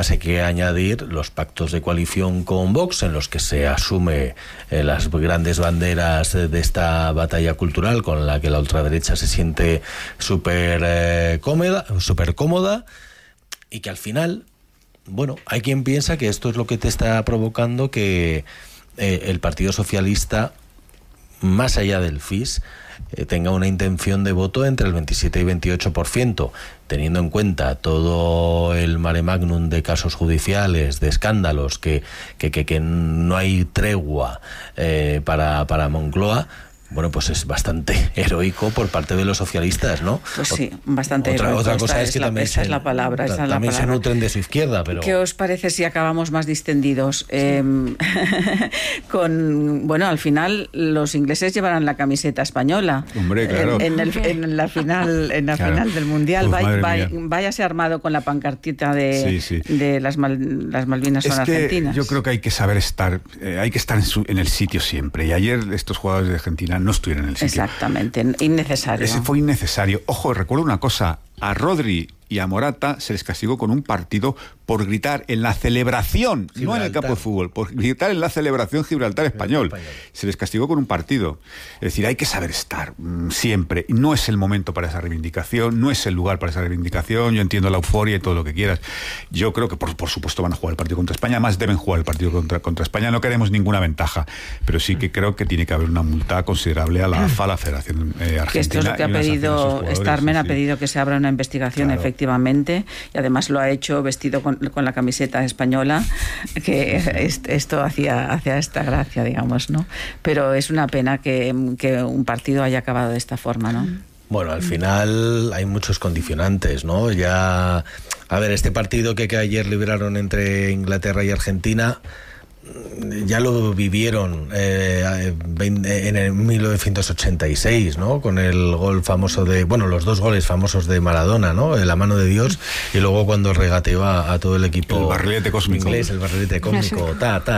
además hay que añadir los pactos de coalición con Vox, en los que se asume las grandes banderas de esta batalla cultural con la que la ultraderecha se siente súper cómoda, y que al final, bueno, hay quien piensa que esto es lo que te está provocando que el Partido Socialista, más allá del FIS, tenga una intención de voto entre el 27 y 28%, teniendo en cuenta todo el mare magnum de casos judiciales, de escándalos, que no hay tregua para Moncloa. Bueno, pues es bastante heroico por parte de los socialistas, ¿no? Pues sí, bastante heroico. Otra cosa es que también esa es la palabra. Se nutren de su izquierda, pero... ¿Qué os parece si acabamos más distendidos? Sí. Al final los ingleses llevarán la camiseta española. Hombre, claro. En la final del Mundial. Váyase armado con la pancartita de las Malvinas son argentinas. Yo creo que hay que saber estar, en el sitio siempre. Y ayer estos jugadores de Argentina no estuvieron en el sitio. Exactamente, innecesario. Ese fue innecesario. Ojo, recuerdo una cosa, a Rodri y a Morata se les castigó con un partido por gritar en la celebración, Gibraltar. No en el campo de fútbol, por gritar en la celebración Gibraltar español. Se les castigó con un partido. Es decir, hay que saber estar siempre. No es el momento para esa reivindicación, no es el lugar para esa reivindicación. Yo entiendo la euforia y todo lo que quieras. Yo creo que por supuesto van a jugar el partido contra España, además deben jugar el partido contra España. No queremos ninguna ventaja, pero sí que creo que tiene que haber una multa considerable a la AFA, la Federación Argentina. Que esto es lo que ha pedido Starmer, ha pedido que se abra una investigación, claro. Efectivamente, y además lo ha hecho vestido con la camiseta española, que esto hacía esta gracia, digamos, ¿no? Pero es una pena que un partido haya acabado de esta forma, ¿no? Bueno, al final hay muchos condicionantes, ¿no? Ya, a ver, este partido que ayer libraron entre Inglaterra y Argentina, ya lo vivieron en el 1986, ¿no? Con el gol famoso los dos goles famosos de Maradona, ¿no? La mano de Dios, y luego cuando regateó a todo el equipo, el barrilete cósmico inglés, el barrilete cósmico,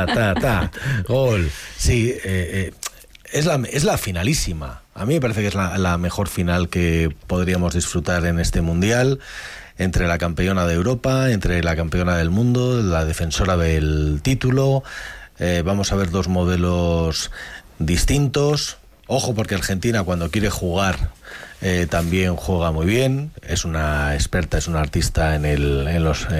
gol. Sí, es la finalísima. A mí me parece que es la mejor final que podríamos disfrutar en este mundial, entre la campeona de Europa, entre la campeona del mundo, la defensora del título. Vamos a ver dos modelos distintos. Ojo, porque Argentina, cuando quiere jugar, también juega muy bien. Es una experta, es una artista en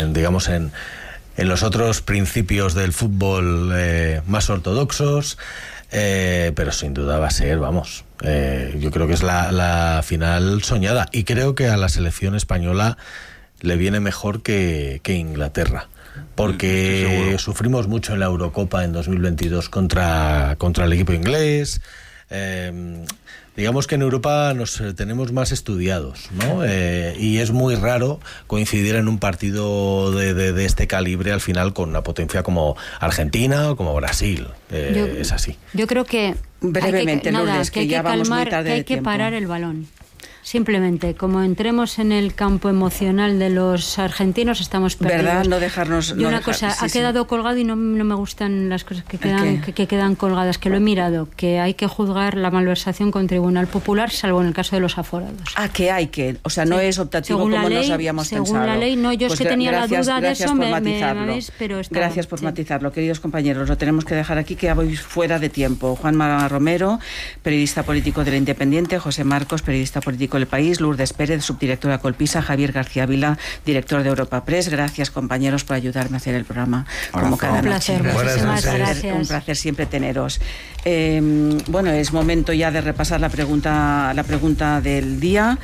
los otros principios del fútbol más ortodoxos. Pero sin duda va a ser, yo creo que es la final soñada, y creo que a la selección española le viene mejor que Inglaterra, porque sufrimos mucho en la Eurocopa en 2022 contra el equipo inglés. Digamos que en Europa nos tenemos más estudiados, ¿no? Y es muy raro coincidir en un partido de este calibre al final con una potencia como Argentina o como Brasil. Es así. Yo creo que brevemente, Lourdes, que hay que calmar, que hay que parar el balón. Simplemente, como entremos en el campo emocional de los argentinos, estamos perdidos. ¿Verdad? No dejarnos... Y una cosa, ha quedado colgado y no me gustan las cosas que quedan colgadas, que lo he mirado, que hay que juzgar la malversación con Tribunal Popular, salvo en el caso de los aforados. Que hay que... O sea, no es optativo según como nos habíamos pensado. Según la ley, no, yo es que tenía la duda de eso, pero gracias por matizarlo, queridos compañeros. Lo tenemos que dejar aquí, que ya voy fuera de tiempo. Juanma Romero, periodista político de La Independiente, José Marcos, periodista político El País, Lourdes Pérez, subdirectora Colpisa, Javier García Vila, director de Europa Press. Gracias, compañeros, por ayudarme a hacer el programa como cada noche. Gracias. Un placer siempre teneros. Es momento ya de repasar la pregunta del día.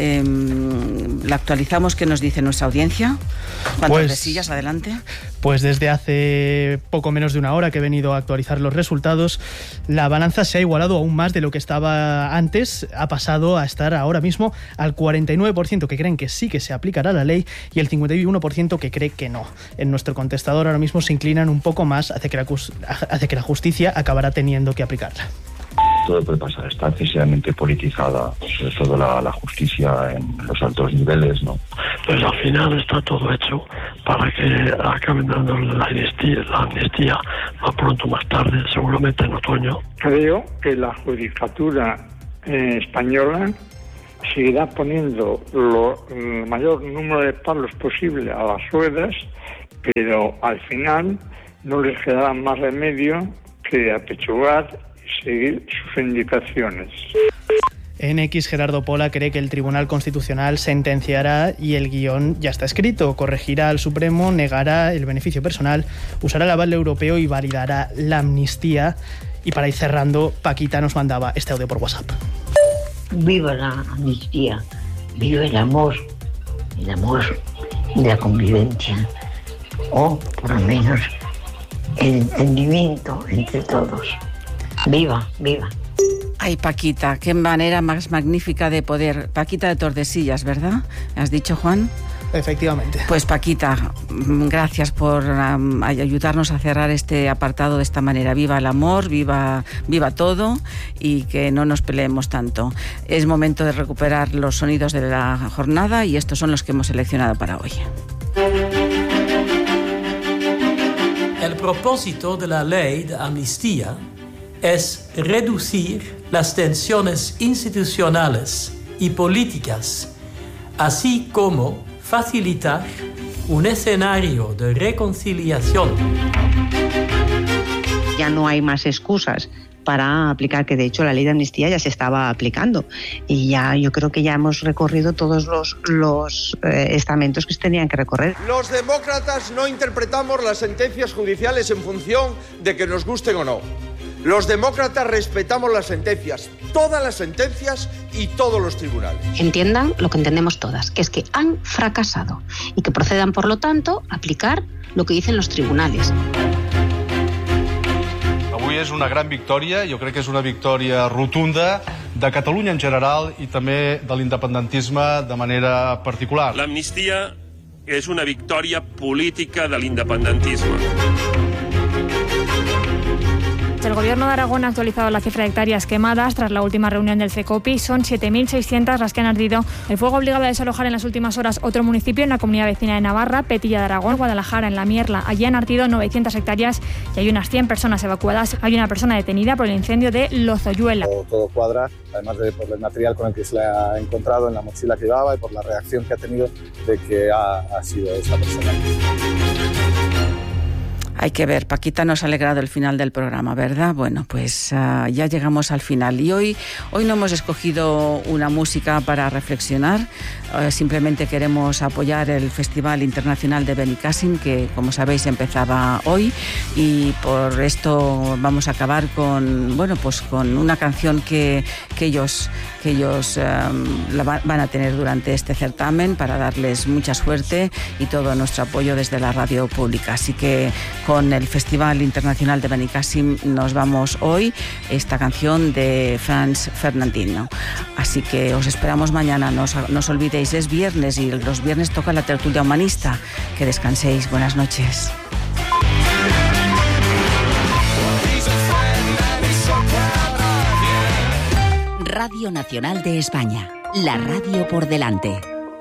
La actualizamos. ¿Qué nos dice nuestra audiencia? ¿Cuántas resillas? Adelante. Pues desde hace poco menos de una hora que he venido a actualizar los resultados, la balanza se ha igualado aún más de lo que estaba antes. Ha pasado a estar ahora mismo al 49% que creen que sí que se aplicará la ley y el 51% que cree que no. En nuestro contestador ahora mismo se inclinan un poco más hacia que la justicia acabará teniendo que aplicarla. Todo puede pasar, está excesivamente politizada, sobre todo la justicia en los altos niveles, ¿no? Pues al final está todo hecho para que acaben dando la amnistía más pronto o más tarde, seguramente en otoño. Creo que la judicatura española seguirá poniendo el mayor número de palos posible a las ruedas pero al final no les quedaba más remedio que apechugar y seguir sus indicaciones. En X, Gerardo Pola cree que el Tribunal Constitucional sentenciará y el guión ya está escrito. Corregirá al Supremo, negará el beneficio personal, usará el aval europeo y validará la amnistía. Y para ir cerrando, Paquita nos mandaba este audio por WhatsApp. Viva la amnistía, viva el amor y la convivencia, o por lo menos el entendimiento entre todos. Viva, viva. Ay, Paquita, qué manera más magnífica de poder. Paquita de Tordesillas, ¿verdad? ¿Has dicho, Juan? Efectivamente. Pues Paquita, gracias por ayudarnos a cerrar este apartado de esta manera. Viva el amor, viva todo y que no nos peleemos tanto. Es momento de recuperar los sonidos de la jornada y estos son los que hemos seleccionado para hoy. El propósito de la ley de amnistía es reducir las tensiones institucionales y políticas, así como facilitar un escenario de reconciliación. Ya no hay más excusas para aplicar, que de hecho la ley de amnistía ya se estaba aplicando y ya yo creo que ya hemos recorrido todos los estamentos que se tenían que recorrer. Los demócratas no interpretamos las sentencias judiciales en función de que nos gusten o no. Los demócratas respetamos las sentencias, todas las sentencias y todos los tribunales. Entiendan lo que entendemos todas, que es que han fracasado y que procedan, por lo tanto, a aplicar lo que dicen los tribunales. Avui és una gran victòria, jo crec que és una victòria rotunda de Catalunya en general i també de l'independentisme de manera particular. L'amnistia és una victòria política de l'independentisme. El Gobierno de Aragón ha actualizado la cifra de hectáreas quemadas tras la última reunión del CECOPI. Son 7.600 las que han ardido. El fuego ha obligado a desalojar en las últimas horas otro municipio en la comunidad vecina de Navarra, Petilla de Aragón, Guadalajara, en La Mierla. Allí han ardido 900 hectáreas y hay unas 100 personas evacuadas. Hay una persona detenida por el incendio de Lozoyuela. Todo cuadra, además de por el material con el que se le ha encontrado en la mochila que llevaba y por la reacción que ha tenido de que ha sido esa persona. Hay que ver, Paquita nos ha alegrado el final del programa, ¿verdad? Bueno, pues ya llegamos al final. Y hoy no hemos escogido una música para reflexionar, simplemente queremos apoyar el Festival Internacional de Benicàssim, que como sabéis empezaba hoy, y por esto vamos a acabar con una canción que ellos van a tener durante este certamen para darles mucha suerte y todo nuestro apoyo desde la radio pública. Así que con el Festival Internacional de Benicàssim nos vamos hoy, esta canción de Franz Ferdinand. Así que os esperamos mañana, no os olvidéis, es viernes y los viernes toca la tertulia humanista. Que descanséis, buenas noches. Radio Nacional de España, la radio por delante.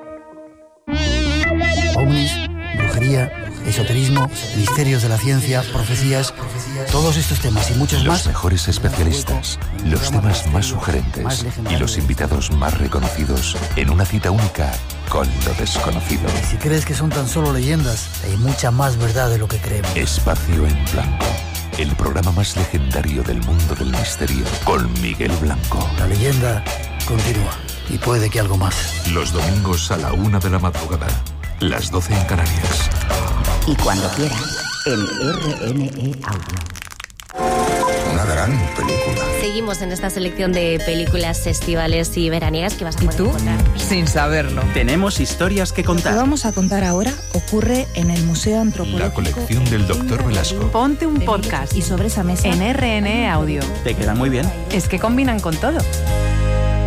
OVNIs, brujería, esoterismo, misterios de la ciencia, profecías, todos estos temas y muchos más. Los mejores especialistas, los temas más sugerentes y los invitados más reconocidos en una cita única con lo desconocido. Si crees que son tan solo leyendas, hay mucha más verdad de lo que creemos. Espacio en Blanco, el programa más legendario del mundo del misterio, con Miguel Blanco. La leyenda continúa y puede que algo más. Los domingos a la 1 de la madrugada, las 12 en Canarias. Y cuando quiera, en RNE Audio. Una gran película. Seguimos en esta selección de películas estivales y veraniegas que vas a poder encontrar. Sin saberlo. Tenemos historias que contar. Lo que vamos a contar ahora ocurre en el Museo Antropológico. La colección del Dr. Velasco. Ponte un podcast. Y sobre esa mesa en RNE Audio. Te queda muy bien. Es que combinan con todo.